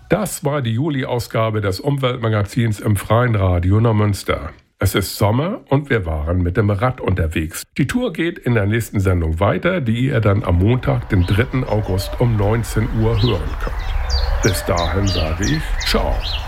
Das war die Juli-Ausgabe des Umweltmagazins im Freien Radio Neumünster. Es ist Sommer und wir waren mit dem Rad unterwegs. Die Tour geht in der nächsten Sendung weiter, die ihr dann am Montag, den 3. August um 19 Uhr hören könnt. Bis dahin sage ich Ciao.